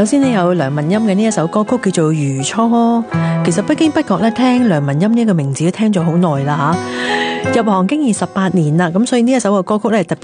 首先呢，有梁文音嘅呢一首歌曲叫做《如初》，其實不經不覺咧聽梁文音呢個名字都聽咗好耐啦吓，入行經已18年啦，咁所以呢一首嘅歌曲咧特別